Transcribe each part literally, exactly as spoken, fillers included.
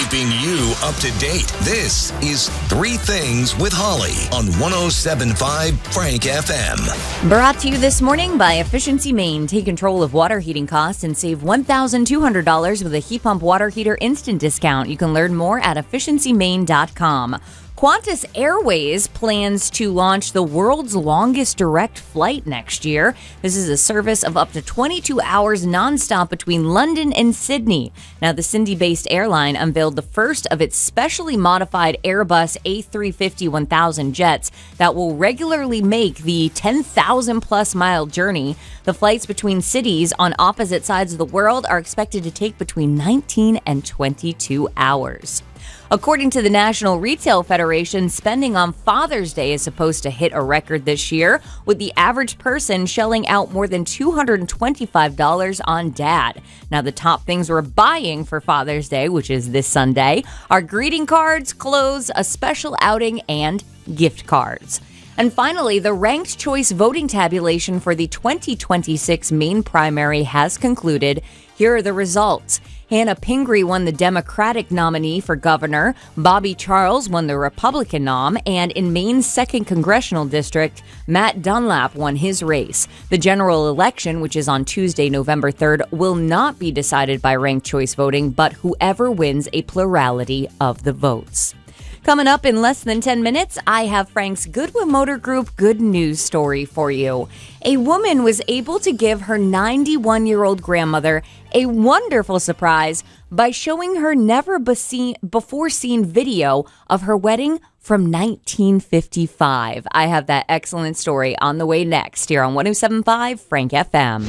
keeping you up to date. This is Three Things with Holly on one oh seven point five Frank F M. Brought to you this morning by Efficiency Maine. Take control of water heating costs and save one thousand two hundred dollars with a heat pump water heater instant discount. You can learn more at efficiency maine dot com. Qantas Airways plans to launch the world's longest direct flight next year. This is a service of up to twenty-two hours nonstop between London and Sydney. Now, the Sydney-based airline unveiled the first of its specially modified Airbus A three fifty one thousand jets that will regularly make the ten thousand plus mile journey. The flights between cities on opposite sides of the world are expected to take between nineteen and twenty-two hours. According to the National Retail Federation, spending on Father's Day is supposed to hit a record this year, with the average person shelling out more than two hundred twenty-five dollars on dad. Now, the top things we're buying for Father's Day, which is this Sunday, are greeting cards, clothes, a special outing, and gift cards. And finally, the ranked choice voting tabulation for the twenty twenty-six Maine primary has concluded. Here are the results. Hannah Pingree won the Democratic nominee for governor, Bobby Charles won the Republican nom, and in Maine's second congressional district, Matt Dunlap won his race. The general election, which is on Tuesday, November third, will not be decided by ranked choice voting, but whoever wins a plurality of the votes. Coming up in less than ten minutes, I have Frank's Goodwin Motor Group good news story for you. A woman was able to give her ninety-one-year-old grandmother a wonderful surprise by showing her never-before-seen video of her wedding from nineteen fifty-five. I have that excellent story on the way next here on one oh seven point five Frank F M.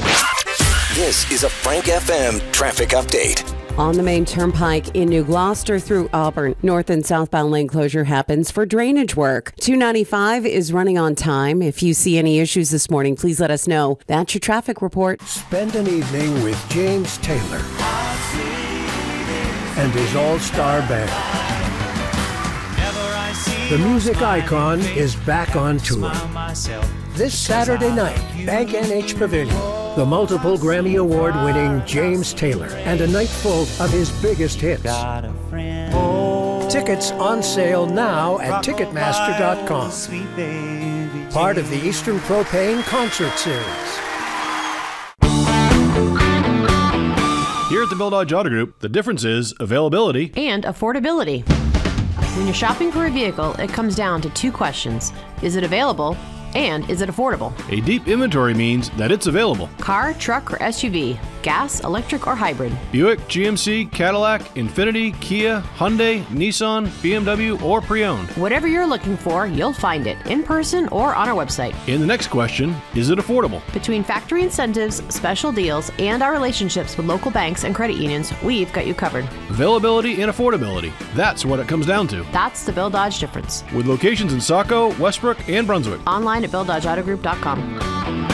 This is a Frank F M traffic update. On the main turnpike in New Gloucester through Auburn, north and southbound lane closure happens for drainage work. two ninety-five is running on time. If you see any issues this morning, please let us know. That's your traffic report. Spend an evening with James Taylor and his all-star band. The music icon is back on tour. This Saturday night, Bank N H Pavilion. The multiple Grammy Award-winning James Taylor and a night full of his biggest hits. Tickets on sale now at ticketmaster dot com. Part of the Eastern Propane Concert Series. Here at the Bill Dodge Auto Group, the difference is availability and affordability. When you're shopping for a vehicle, it comes down to two questions. Is it available? And is it affordable? A deep inventory means that it's available. Car, truck, or S U V, gas, electric, or hybrid. Buick, G M C, Cadillac, Infiniti, Kia, Hyundai, Nissan, B M W, or pre-owned. Whatever you're looking for, you'll find it in person or on our website. And the next question, is it affordable? Between factory incentives, special deals, and our relationships with local banks and credit unions, we've got you covered. Availability and affordability. That's what it comes down to. That's the Bill Dodge difference. With locations in Saco, Westbrook, and Brunswick. Online at bill dodge auto group dot com.